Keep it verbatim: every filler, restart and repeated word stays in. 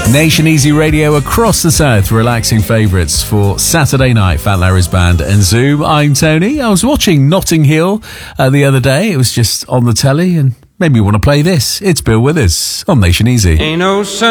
Nation Easy Radio across the south, relaxing favourites for Saturday night. Fat Larry's Band and Zoom. I'm Tony. I was watching Notting Hill uh, the other day. It was just on the telly and made me want to play this. It's Bill Withers on Nation Easy. Ain't no